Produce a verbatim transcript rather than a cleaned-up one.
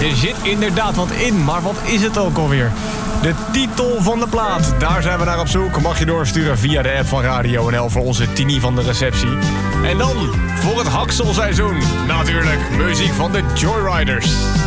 Er zit inderdaad wat in, maar wat is het ook alweer? De titel van de plaat, daar zijn we naar op zoek. Mag je doorsturen via de app van Radio N L voor onze Tini van de receptie. En dan, voor het hakselseizoen, natuurlijk muziek van de Joyriders.